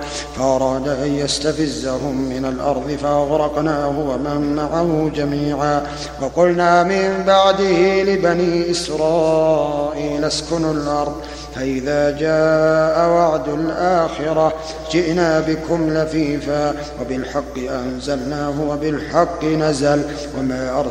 فأراد أن يستفزهم من الأرض فأغرقناه ومن معه جميعا. وقلنا من بعده لبني إسرائيل اسكنوا الأرض فإذا جاء وعد الآخرة جئنا بكم لفيفا وبالحق أنزلناه وبالحق نزل وما